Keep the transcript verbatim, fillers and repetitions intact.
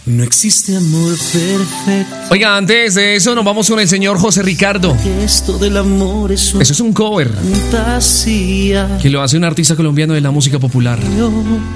No existe amor perfecto. Oiga, antes de eso nos vamos con el señor José Ricardo. Esto del amor es una Eso es un cover fantasía. que lo hace un artista colombiano de la música popular.